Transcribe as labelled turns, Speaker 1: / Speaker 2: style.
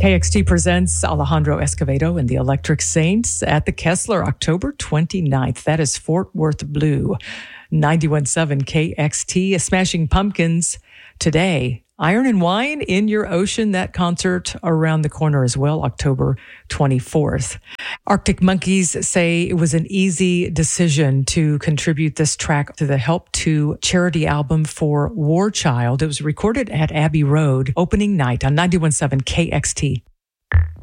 Speaker 1: KXT presents Alejandro Escovedo and the Electric Saints at the Kessler, October 29th. That is Fort Worth Blue. 91.7 KXT, Smashing Pumpkins today. Iron and Wine in Your Ocean, that concert around the corner as well, October 24th. Arctic Monkeys say it was an easy decision to contribute this track to the Help to charity album for War Child. It was recorded at Abbey Road opening night on 91.7 KXT.